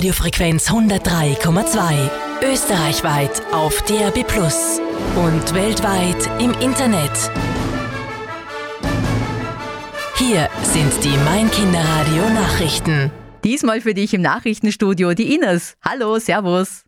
Radiofrequenz 103,2. Österreichweit auf DAB+ und weltweit im Internet. Hier sind die Mein-Kinderradio-Nachrichten. Diesmal für dich im Nachrichtenstudio die Ines. Hallo, servus.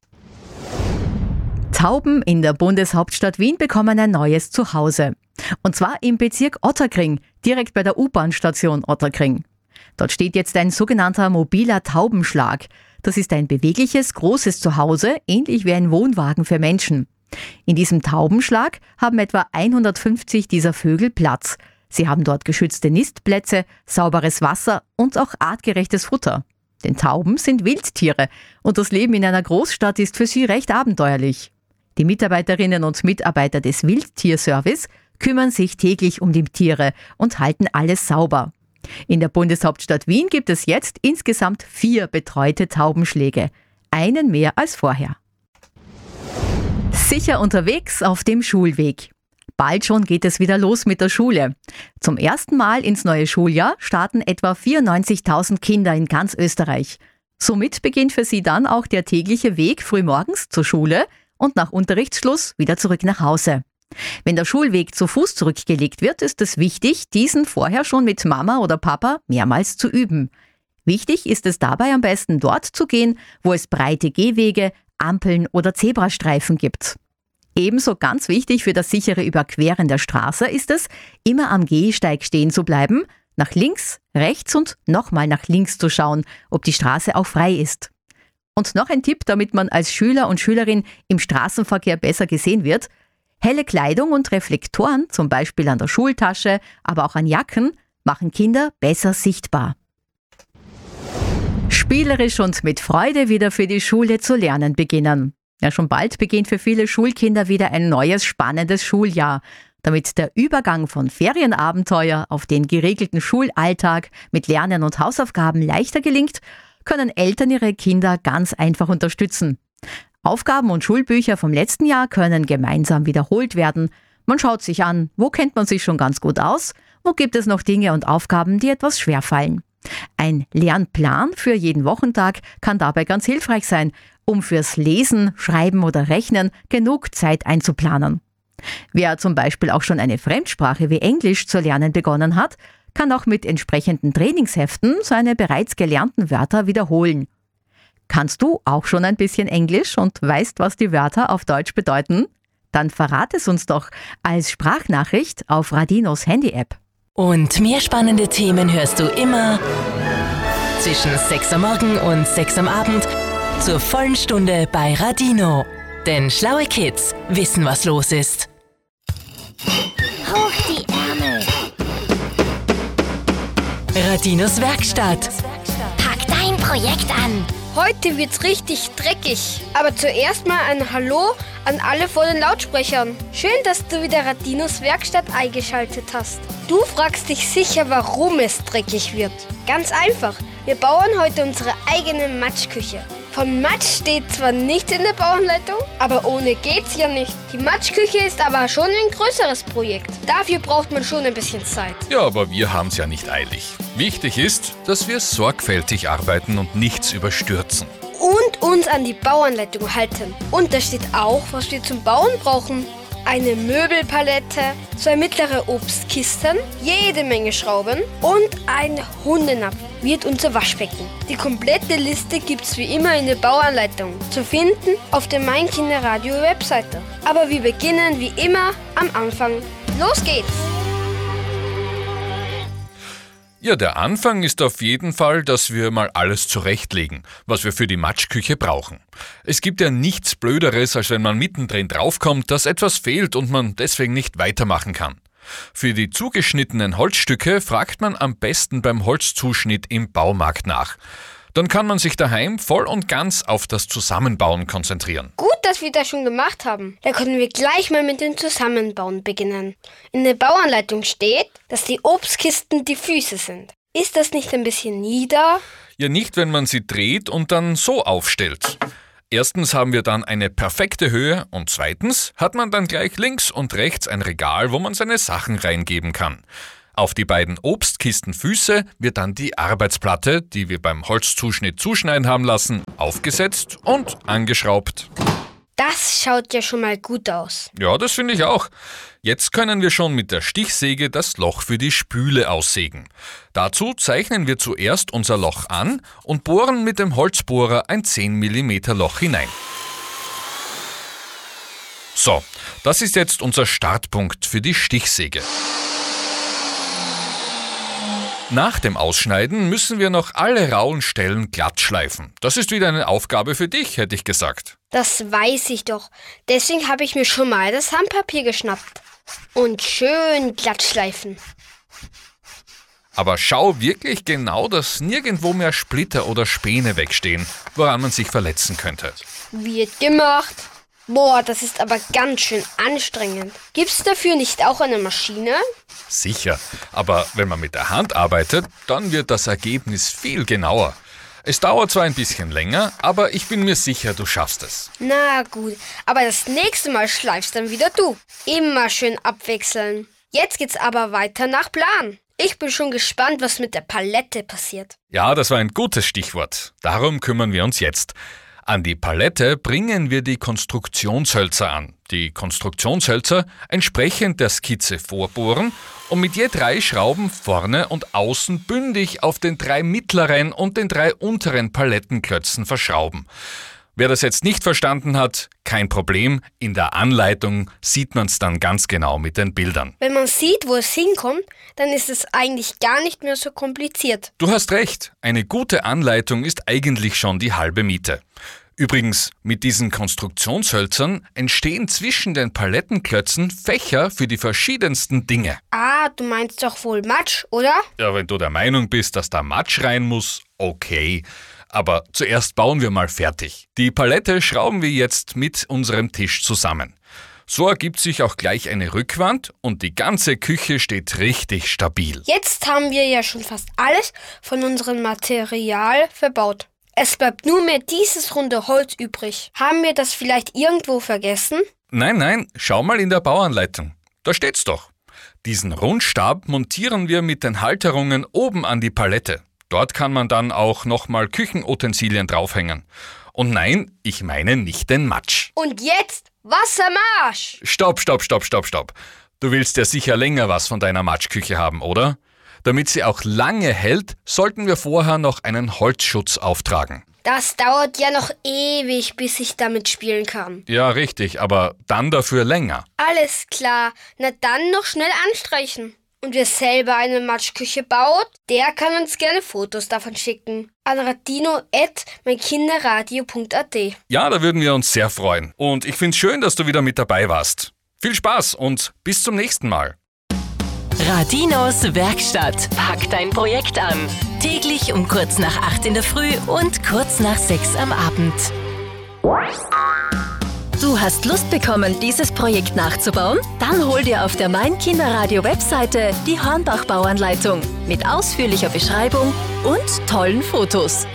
Tauben in der Bundeshauptstadt Wien bekommen ein neues Zuhause. Und zwar im Bezirk Ottakring, direkt bei der U-Bahn-Station Ottakring. Dort steht jetzt ein sogenannter mobiler Taubenschlag. Das ist ein bewegliches, großes Zuhause, ähnlich wie ein Wohnwagen für Menschen. In diesem Taubenschlag haben etwa 150 dieser Vögel Platz. Sie haben dort geschützte Nistplätze, sauberes Wasser und auch artgerechtes Futter. Denn Tauben sind Wildtiere und das Leben in einer Großstadt ist für sie recht abenteuerlich. Die Mitarbeiterinnen und Mitarbeiter des Wildtierservice kümmern sich täglich um die Tiere und halten alles sauber. In der Bundeshauptstadt Wien gibt es jetzt insgesamt 4 betreute Taubenschläge. Einen mehr als vorher. Sicher unterwegs auf dem Schulweg. Bald schon geht es wieder los mit der Schule. Zum ersten Mal ins neue Schuljahr starten etwa 94.000 Kinder in ganz Österreich. Somit beginnt für sie dann auch der tägliche Weg frühmorgens zur Schule und nach Unterrichtsschluss wieder zurück nach Hause. Wenn der Schulweg zu Fuß zurückgelegt wird, ist es wichtig, diesen vorher schon mit Mama oder Papa mehrmals zu üben. Wichtig ist es dabei am besten dort zu gehen, wo es breite Gehwege, Ampeln oder Zebrastreifen gibt. Ebenso ganz wichtig für das sichere Überqueren der Straße ist es, immer am Gehsteig stehen zu bleiben, nach links, rechts und nochmal nach links zu schauen, ob die Straße auch frei ist. Und noch ein Tipp, damit man als Schüler und Schülerin im Straßenverkehr besser gesehen wird: Helle Kleidung und Reflektoren, zum Beispiel an der Schultasche, aber auch an Jacken, machen Kinder besser sichtbar. Spielerisch und mit Freude wieder für die Schule zu lernen beginnen. Ja, schon bald beginnt für viele Schulkinder wieder ein neues, spannendes Schuljahr. Damit der Übergang von Ferienabenteuer auf den geregelten Schulalltag mit Lernen und Hausaufgaben leichter gelingt, können Eltern ihre Kinder ganz einfach unterstützen. Aufgaben und Schulbücher vom letzten Jahr können gemeinsam wiederholt werden. Man schaut sich an, wo kennt man sich schon ganz gut aus, wo gibt es noch Dinge und Aufgaben, die etwas schwerfallen. Ein Lernplan für jeden Wochentag kann dabei ganz hilfreich sein, um fürs Lesen, Schreiben oder Rechnen genug Zeit einzuplanen. Wer zum Beispiel auch schon eine Fremdsprache wie Englisch zu lernen begonnen hat, kann auch mit entsprechenden Trainingsheften seine bereits gelernten Wörter wiederholen. Kannst du auch schon ein bisschen Englisch und weißt, was die Wörter auf Deutsch bedeuten? Dann verrat es uns doch als Sprachnachricht auf Radinos Handy-App. Und mehr spannende Themen hörst du immer zwischen 6 am Morgen und 6 am Abend zur vollen Stunde bei Radino. Denn schlaue Kids wissen, was los ist. Hoch die Ärmel. Radinos Werkstatt. Pack dein Projekt an. Heute wird's richtig dreckig. Aber zuerst mal ein Hallo an alle vor den Lautsprechern. Schön, dass du wieder Radinos Werkstatt eingeschaltet hast. Du fragst dich sicher, warum es dreckig wird. Ganz einfach. Wir bauen heute unsere eigene Matschküche. Von Matsch steht zwar nichts in der Bauanleitung, aber ohne geht's ja nicht. Die Matschküche ist aber schon ein größeres Projekt. Dafür braucht man schon ein bisschen Zeit. Ja, aber wir haben's ja nicht eilig. Wichtig ist, dass wir sorgfältig arbeiten und nichts überstürzen. Und uns an die Bauanleitung halten. Und da steht auch, was wir zum Bauen brauchen. Eine Möbelpalette, 2 mittlere Obstkisten, jede Menge Schrauben und ein Hundenapf wird unser Waschbecken. Die komplette Liste gibt's wie immer in der Bauanleitung zu finden auf der Mein-Kinderradio-Webseite. Aber wir beginnen wie immer am Anfang. Los geht's! Ja, der Anfang ist auf jeden Fall, dass wir mal alles zurechtlegen, was wir für die Matschküche brauchen. Es gibt ja nichts Blöderes, als wenn man mittendrin draufkommt, dass etwas fehlt und man deswegen nicht weitermachen kann. Für die zugeschnittenen Holzstücke fragt man am besten beim Holzzuschnitt im Baumarkt nach. Dann kann man sich daheim voll und ganz auf das Zusammenbauen konzentrieren. Gut, dass wir das schon gemacht haben. Da können wir gleich mal mit dem Zusammenbauen beginnen. In der Bauanleitung steht, dass die Obstkisten die Füße sind. Ist das nicht ein bisschen nieder? Ja, nicht, wenn man sie dreht und dann so aufstellt. Erstens haben wir dann eine perfekte Höhe und zweitens hat man dann gleich links und rechts ein Regal, wo man seine Sachen reingeben kann. Auf die beiden Obstkistenfüße wird dann die Arbeitsplatte, die wir beim Holzzuschnitt zuschneiden haben lassen, aufgesetzt und angeschraubt. Das schaut ja schon mal gut aus. Ja, das finde ich auch. Jetzt können wir schon mit der Stichsäge das Loch für die Spüle aussägen. Dazu zeichnen wir zuerst unser Loch an und bohren mit dem Holzbohrer ein 10 mm Loch hinein. So, das ist jetzt unser Startpunkt für die Stichsäge. Nach dem Ausschneiden müssen wir noch alle rauen Stellen glatt schleifen. Das ist wieder eine Aufgabe für dich, hätte ich gesagt. Das weiß ich doch. Deswegen habe ich mir schon mal das Sandpapier geschnappt. Und schön glatt schleifen. Aber schau wirklich genau, dass nirgendwo mehr Splitter oder Späne wegstehen, woran man sich verletzen könnte. Wird gemacht. Boah, das ist aber ganz schön anstrengend. Gibt's dafür nicht auch eine Maschine? Sicher, aber wenn man mit der Hand arbeitet, dann wird das Ergebnis viel genauer. Es dauert zwar ein bisschen länger, aber ich bin mir sicher, du schaffst es. Na gut, aber das nächste Mal schleifst dann wieder du. Immer schön abwechseln. Jetzt geht's aber weiter nach Plan. Ich bin schon gespannt, was mit der Palette passiert. Ja, das war ein gutes Stichwort. Darum kümmern wir uns jetzt. An die Palette bringen wir die Konstruktionshölzer an. Die Konstruktionshölzer entsprechend der Skizze vorbohren und mit je 3 Schrauben vorne und außen bündig auf den 3 mittleren und den 3 unteren Palettenklötzen verschrauben. Wer das jetzt nicht verstanden hat, kein Problem. In der Anleitung sieht man es dann ganz genau mit den Bildern. Wenn man sieht, wo es hinkommt, dann ist es eigentlich gar nicht mehr so kompliziert. Du hast recht, eine gute Anleitung ist eigentlich schon die halbe Miete. Übrigens, mit diesen Konstruktionshölzern entstehen zwischen den Palettenklötzen Fächer für die verschiedensten Dinge. Ah, du meinst doch wohl Matsch, oder? Ja, wenn du der Meinung bist, dass da Matsch rein muss, okay. Aber zuerst bauen wir mal fertig. Die Palette schrauben wir jetzt mit unserem Tisch zusammen. So ergibt sich auch gleich eine Rückwand und die ganze Küche steht richtig stabil. Jetzt haben wir ja schon fast alles von unserem Material verbaut. Es bleibt nur mehr dieses runde Holz übrig. Haben wir das vielleicht irgendwo vergessen? Nein, schau mal in der Bauanleitung. Da steht's doch. Diesen Rundstab montieren wir mit den Halterungen oben an die Palette. Dort kann man dann auch nochmal Küchenutensilien draufhängen. Und nein, ich meine nicht den Matsch. Und jetzt Wassermarsch! Stopp. Du willst ja sicher länger was von deiner Matschküche haben, oder? Damit sie auch lange hält, sollten wir vorher noch einen Holzschutz auftragen. Das dauert ja noch ewig, bis ich damit spielen kann. Ja, richtig, aber dann dafür länger. Alles klar, na dann noch schnell anstreichen. Und wer selber eine Matschküche baut, der kann uns gerne Fotos davon schicken. An radino@meinkinderradio.at. Ja, da würden wir uns sehr freuen. Und ich find's schön, dass du wieder mit dabei warst. Viel Spaß und bis zum nächsten Mal. Radinos Werkstatt. Pack dein Projekt an. Täglich um kurz nach 8 in der Früh und kurz nach 6 am Abend. Du hast Lust bekommen, dieses Projekt nachzubauen? Dann hol dir auf der Mein Kinderradio Webseite die Hornbach-Bauanleitung mit ausführlicher Beschreibung und tollen Fotos.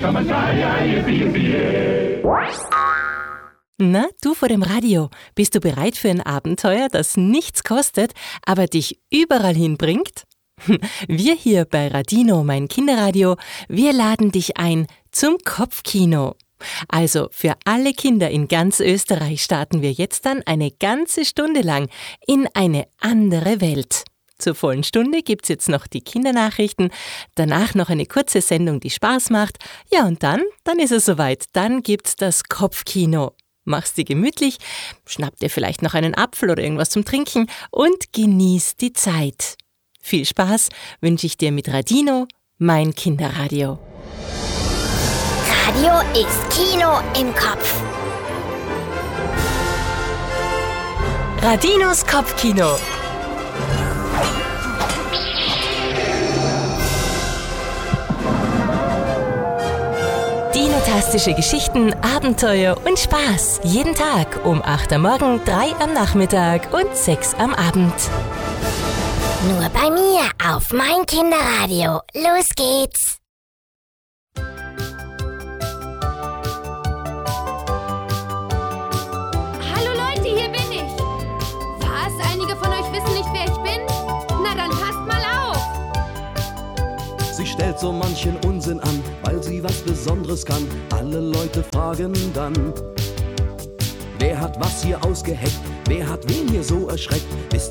Na, du vor dem Radio, bist du bereit für ein Abenteuer, das nichts kostet, aber dich überall hinbringt? Wir hier bei Radino, mein Kinderradio, wir laden dich ein zum Kopfkino. Also für alle Kinder in ganz Österreich starten wir jetzt dann eine ganze Stunde lang in eine andere Welt. Zur vollen Stunde gibt's jetzt noch die Kindernachrichten, danach noch eine kurze Sendung, die Spaß macht. Ja, und dann ist es soweit, dann gibt's das Kopfkino. Mach's dir gemütlich, schnapp dir vielleicht noch einen Apfel oder irgendwas zum Trinken und genieß die Zeit. Viel Spaß wünsche ich dir mit Radino, mein Kinderradio. Radio ist Kino im Kopf. Radinos Kopfkino. Dinotastische Geschichten, Abenteuer und Spaß. Jeden Tag um 8 am Morgen, 3 am Nachmittag und 6 am Abend. Nur bei mir auf Mein Kinderradio. Los geht's. Hallo Leute, hier bin ich. Was? Einige von euch wissen nicht, wer ich bin? Na dann passt mal auf. stellt so manchen Unsinn an, weil sie was Besonderes kann. Alle Leute fragen dann, wer hat was hier ausgeheckt? Wer hat wen hier so erschreckt? Wisst